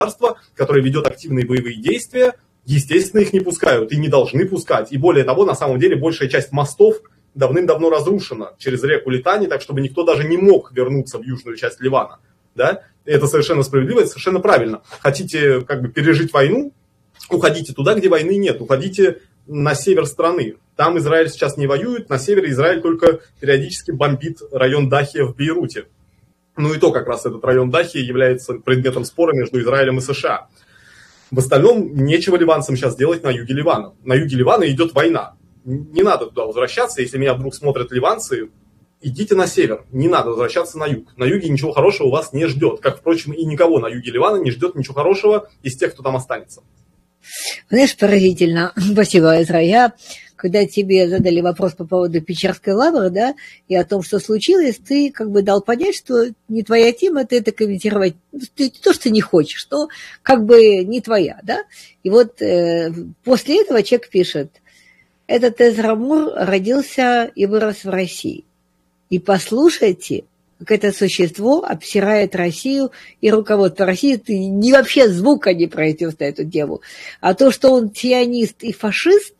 государство, которое ведет активные боевые действия, естественно, их не пускают и не должны пускать. И более того, на самом деле, большая часть мостов давным-давно разрушена через реку Литани, так чтобы никто даже не мог вернуться в южную часть Ливана. Да? Это совершенно справедливо, это совершенно правильно. Хотите как бы пережить войну, уходите туда, где войны нет, уходите на север страны. Там Израиль сейчас не воюет, на севере Израиль только периодически бомбит район Дахия в Бейруте. Ну и то как раз этот район Дахия является предметом спора между Израилем и США. В остальном нечего ливанцам сейчас делать на юге Ливана. На юге Ливана идет война. Не надо туда возвращаться, если меня вдруг смотрят ливанцы, идите на север, не надо возвращаться на юг. На юге ничего хорошего вас не ждет, как, впрочем, и никого на юге Ливана не ждет ничего хорошего из тех, кто там останется. Знаешь, поразительно, спасибо, Эзра, когда тебе задали вопрос по поводу Печерской лавры, да, и о том, что случилось, ты как бы дал понять, что не твоя тема, ты это комментировать, ты то, что не хочешь, что как бы не твоя, да. И вот после этого человек пишет: этот Эзра Мур родился и вырос в России. И послушайте, как это существо обсирает Россию и руководство России. Ты ни вообще звука не произнес на эту тему. А то, что он сионист и фашист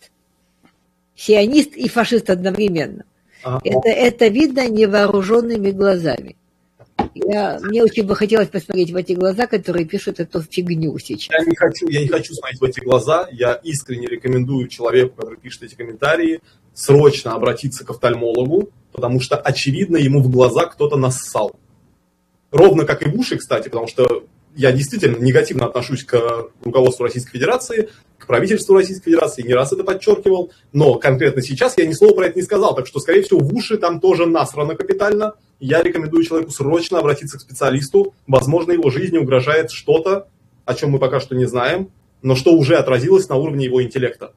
одновременно, это видно невооруженными глазами. Мне очень бы хотелось посмотреть в эти глаза, которые пишут эту фигню сейчас. Я не хочу смотреть в эти глаза. Я искренне рекомендую человеку, который пишет эти комментарии, срочно обратиться к офтальмологу, потому что, очевидно, ему в глаза кто-то нассал. Ровно как и в уши, кстати, потому что я действительно негативно отношусь к руководству Российской Федерации, к правительству Российской Федерации, не раз это подчеркивал, но конкретно сейчас я ни слова про это не сказал, так что, скорее всего, в уши там тоже насрано капитально. Я рекомендую человеку срочно обратиться к специалисту. Возможно, его жизни угрожает что-то, о чем мы пока что не знаем, но что уже отразилось на уровне его интеллекта.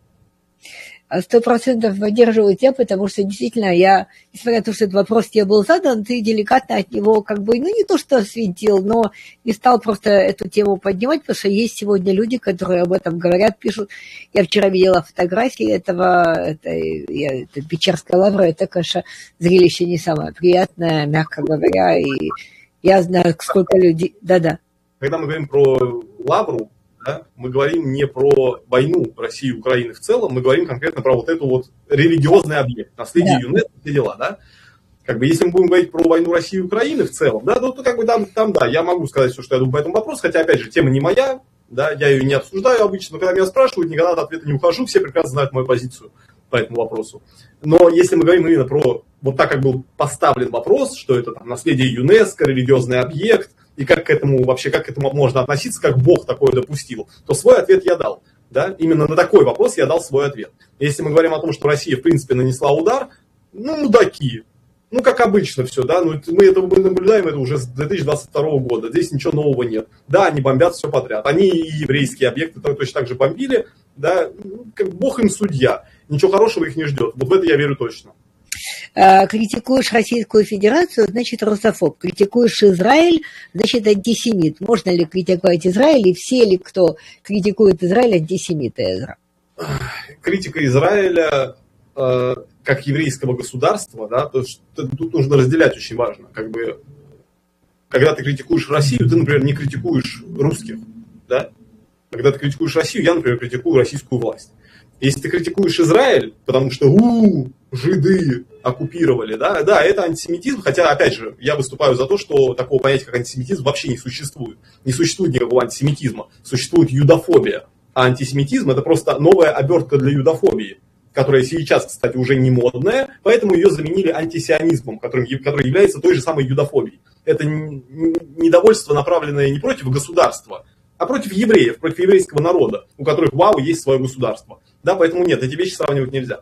100% поддерживаю тебя, потому что действительно я, несмотря на то, что этот вопрос тебе был задан, ты деликатно от него как бы, ну не то что свинтил, но не стал просто эту тему поднимать, потому что есть сегодня люди, которые об этом говорят, пишут. Я вчера видела фотографии это Печерская лавра, это, конечно, зрелище не самое приятное, мягко говоря, и я знаю, сколько людей... Да-да. Когда мы говорим про лавру, да, мы говорим не про войну России и Украины в целом, мы говорим конкретно про вот эту вот религиозный объект, наследие ЮНЕСКО, все дела, да. Как бы, если мы будем говорить про войну России и Украины в целом, да, то как бы там, да, я могу сказать все, что я думаю по этому вопросу, хотя, опять же, тема не моя, да, я ее не обсуждаю обычно, но когда меня спрашивают, никогда от ответа не ухожу, все прекрасно знают мою позицию по этому вопросу. Но если мы говорим именно про вот так, как был поставлен вопрос, что это там наследие ЮНЕСКО, религиозный объект, и как к этому вообще, как к этому можно относиться, как Бог такое допустил, то свой ответ я дал. Да? Именно на такой вопрос я дал свой ответ. Если мы говорим о том, что Россия, в принципе, нанесла удар, ну, мудаки. Ну, как обычно все, да, мы наблюдаем это уже с 2022 года, здесь ничего нового нет. Да, они бомбят все подряд, они и еврейские объекты точно так же бомбили, да, как Бог им судья, ничего хорошего их не ждет, вот в это я верю точно. Критикуешь Российскую Федерацию, значит русофоб. Критикуешь Израиль, значит антисемит. Можно ли критиковать Израиль, и все ли, кто критикует Израиль, антисемиты, Эзра? Критика Израиля как еврейского государства, да, то есть тут нужно разделять очень важно. Как бы, когда ты критикуешь Россию, ты, например, не критикуешь русских. Да? Когда ты критикуешь Россию, я, например, критикую российскую власть. Если ты критикуешь Израиль, потому что жиды оккупировали, да, это антисемитизм, хотя, опять же, я выступаю за то, что такого понятия, как антисемитизм, вообще не существует. Не существует никакого антисемитизма, существует юдофобия. А антисемитизм – это просто новая обертка для юдофобии, которая сейчас, кстати, уже не модная, поэтому ее заменили антисионизмом, который является той же самой юдофобией. Это недовольство, направленное не против государства, а против евреев, против еврейского народа, у которых, есть свое государство. Да, поэтому нет, эти вещи сравнивать нельзя.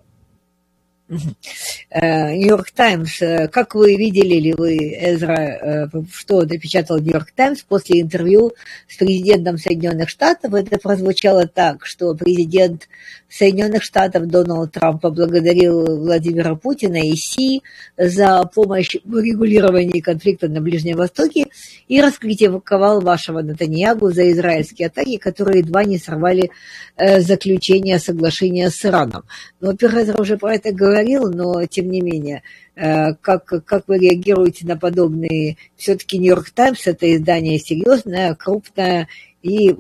Нью-Йорк Таймс. Как вы видели ли вы, Эзра, что напечатал Нью-Йорк Таймс после интервью с президентом Соединенных Штатов? Это прозвучало так, что президент Соединенных Штатов Дональд Трамп поблагодарил Владимира Путина и Си за помощь в регулировании конфликта на Ближнем Востоке и раскритиковал вашего Нетаньяху за израильские атаки, которые едва не сорвали заключение соглашения с Ираном. Во-первых, Эзра уже про это говорил, но тем не менее, как вы реагируете на подобные? Все-таки Нью-Йорк Таймс – это издание серьезное, крупное, И